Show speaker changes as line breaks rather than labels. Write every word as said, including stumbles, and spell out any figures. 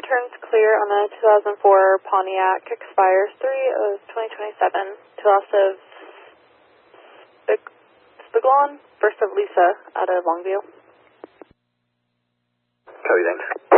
turns clear on the two thousand four Pontiac, expires three of twenty twenty-seven, to loss of Spig- Spiglon, first of Lisa, out of Longview.
Copy, thanks.